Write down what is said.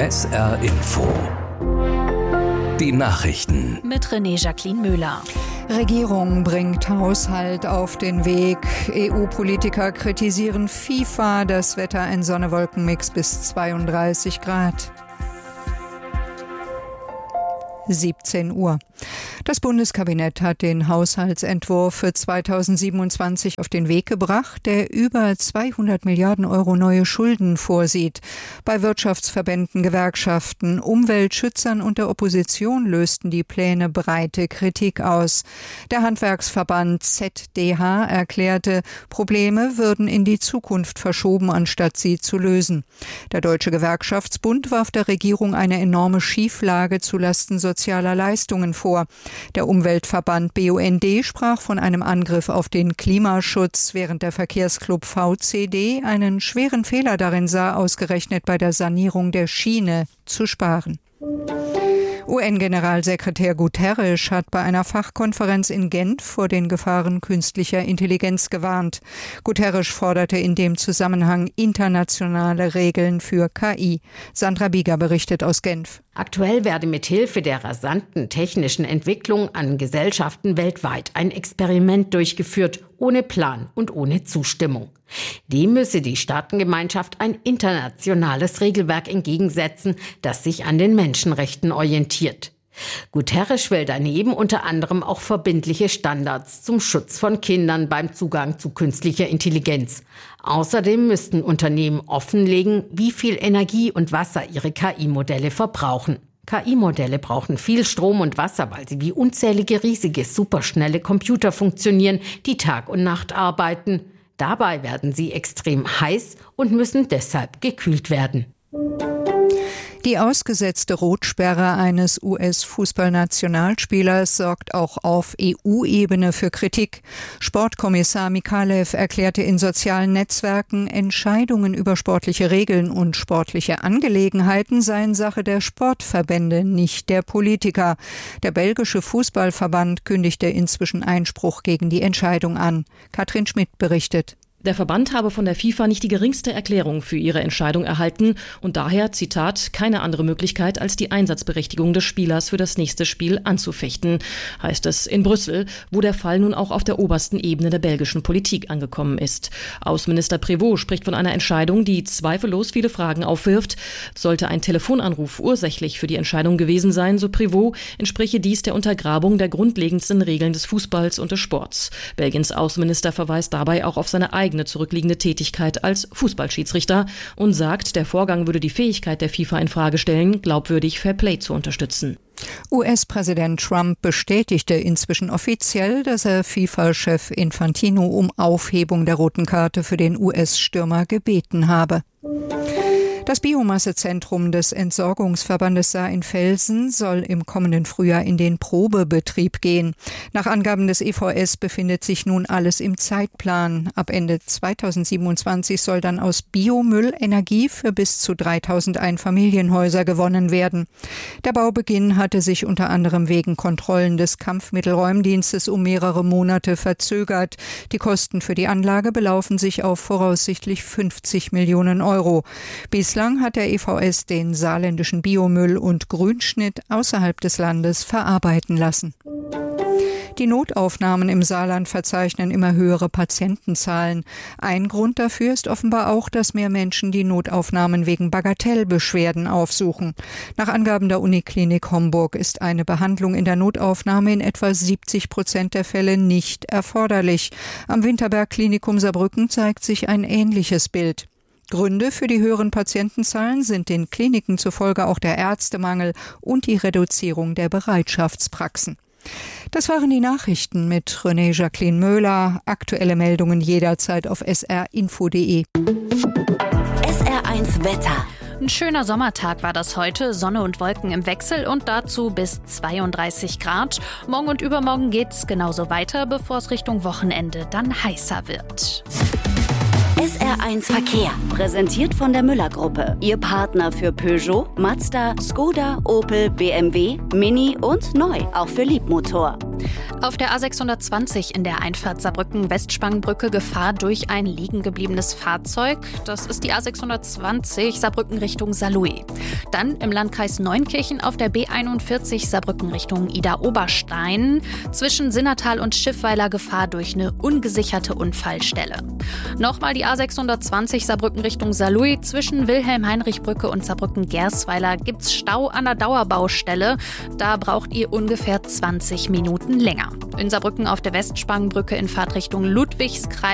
SR Info. Die Nachrichten. Mit René-Jacqueline Müller. Regierung bringt Haushalt auf den Weg. EU-Politiker kritisieren FIFA. Das Wetter ein Sonne-Wolken-Mix bis 32 Grad. 17 Uhr. Das Bundeskabinett hat den Haushaltsentwurf für 2027 auf den Weg gebracht, der über 200 Milliarden Euro neue Schulden vorsieht. Bei Wirtschaftsverbänden, Gewerkschaften, Umweltschützern und der Opposition lösten die Pläne breite Kritik aus. Der Handwerksverband ZDH erklärte, Probleme würden in die Zukunft verschoben, anstatt sie zu lösen. Der Deutsche Gewerkschaftsbund warf der Regierung eine enorme Schieflage zulasten sozialer Leistungen vor. Der Umweltverband BUND sprach von einem Angriff auf den Klimaschutz, während der Verkehrsclub VCD einen schweren Fehler darin sah, ausgerechnet bei der Sanierung der Schiene zu sparen. UN-Generalsekretär Guterres hat bei einer Fachkonferenz in Genf vor den Gefahren künstlicher Intelligenz gewarnt. Guterres forderte in dem Zusammenhang internationale Regeln für KI. Sandra Bieger berichtet aus Genf. Aktuell werde mithilfe der rasanten technischen Entwicklung an Gesellschaften weltweit ein Experiment durchgeführt, ohne Plan und ohne Zustimmung. Dem müsse die Staatengemeinschaft ein internationales Regelwerk entgegensetzen, das sich an den Menschenrechten orientiert. Guterres will daneben unter anderem auch verbindliche Standards zum Schutz von Kindern beim Zugang zu künstlicher Intelligenz. Außerdem müssten Unternehmen offenlegen, wie viel Energie und Wasser ihre KI-Modelle verbrauchen. KI-Modelle brauchen viel Strom und Wasser, weil sie wie unzählige riesige, superschnelle Computer funktionieren, die Tag und Nacht arbeiten. Dabei werden sie extrem heiß und müssen deshalb gekühlt werden. Die ausgesetzte Rotsperre eines US-Fußballnationalspielers sorgt auch auf EU-Ebene für Kritik. Sportkommissar Mikalev erklärte in sozialen Netzwerken, Entscheidungen über sportliche Regeln und sportliche Angelegenheiten seien Sache der Sportverbände, nicht der Politiker. Der belgische Fußballverband kündigte inzwischen Einspruch gegen die Entscheidung an. Katrin Schmidt berichtet. Der Verband habe von der FIFA nicht die geringste Erklärung für ihre Entscheidung erhalten und daher, Zitat, keine andere Möglichkeit als die Einsatzberechtigung des Spielers für das nächste Spiel anzufechten, heißt es in Brüssel, wo der Fall nun auch auf der obersten Ebene der belgischen Politik angekommen ist. Außenminister Prévost spricht von einer Entscheidung, die zweifellos viele Fragen aufwirft. Sollte ein Telefonanruf ursächlich für die Entscheidung gewesen sein, so Prévost, entspräche dies der Untergrabung der grundlegendsten Regeln des Fußballs und des Sports. Belgiens Außenminister verweist dabei auch auf seine eigene zurückliegende Tätigkeit als Fußballschiedsrichter und sagt, der Vorgang würde die Fähigkeit der FIFA in Frage stellen, glaubwürdig Fair Play zu unterstützen. US-Präsident Trump bestätigte inzwischen offiziell, dass er FIFA-Chef Infantino um Aufhebung der roten Karte für den US-Stürmer gebeten habe. Das Biomassezentrum des Entsorgungsverbandes Saar-in-Velsen soll im kommenden Frühjahr in den Probebetrieb gehen. Nach Angaben des EVS befindet sich nun alles im Zeitplan. Ab Ende 2027 soll dann aus Biomüll Energie für bis zu 3000 Einfamilienhäuser gewonnen werden. Der Baubeginn hatte sich unter anderem wegen Kontrollen des Kampfmittelräumdienstes um mehrere Monate verzögert. Die Kosten für die Anlage belaufen sich auf voraussichtlich 50 Millionen Euro. Bislang hat der EVS den saarländischen Biomüll und Grünschnitt außerhalb des Landes verarbeiten lassen. Die Notaufnahmen im Saarland verzeichnen immer höhere Patientenzahlen. Ein Grund dafür ist offenbar auch, dass mehr Menschen die Notaufnahmen wegen Bagatellbeschwerden aufsuchen. Nach Angaben der Uniklinik Homburg ist eine Behandlung in der Notaufnahme in etwa 70% der Fälle nicht erforderlich. Am Winterberg-Klinikum Saarbrücken zeigt sich ein ähnliches Bild. Gründe für die höheren Patientenzahlen sind den Kliniken zufolge auch der Ärztemangel und die Reduzierung der Bereitschaftspraxen. Das waren die Nachrichten mit René-Jacqueline Müller. Aktuelle Meldungen jederzeit auf srinfo.de. SR1 Wetter. Ein schöner Sommertag war das heute, Sonne und Wolken im Wechsel und dazu bis 32 Grad. Morgen und übermorgen geht's genauso weiter, bevor es Richtung Wochenende dann heißer wird. SR1 Verkehr, präsentiert von der Müller-Gruppe. Ihr Partner für Peugeot, Mazda, Skoda, Opel, BMW, Mini und neu, auch für Liebmotor. Auf der A620 in der Einfahrt Saarbrücken-Westspangenbrücke Gefahr durch ein liegen gebliebenes Fahrzeug. Das ist die A620 Saarbrücken Richtung Saarlouis. Dann im Landkreis Neunkirchen auf der B41 Saarbrücken Richtung Ida-Oberstein. Zwischen Sinnertal und Schiffweiler Gefahr durch eine ungesicherte Unfallstelle. Nochmal die A620 Saarbrücken Richtung Saarlouis. Zwischen Wilhelm-Heinrich-Brücke und Saarbrücken-Gersweiler gibt's Stau an der Dauerbaustelle. Da braucht ihr ungefähr 20 Minuten länger. In Saarbrücken auf der Westspangenbrücke in Fahrtrichtung Ludwigskreis